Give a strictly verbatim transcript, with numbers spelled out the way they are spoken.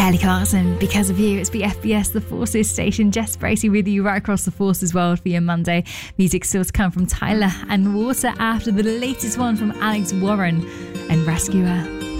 Kelly Clarkson, Because of You. It's the F B S, the Forces station. Jess Bracey with you right across the Forces world for your Monday. Music still to come from Tyler and Water after the latest one from Alex Warren and Rescuer.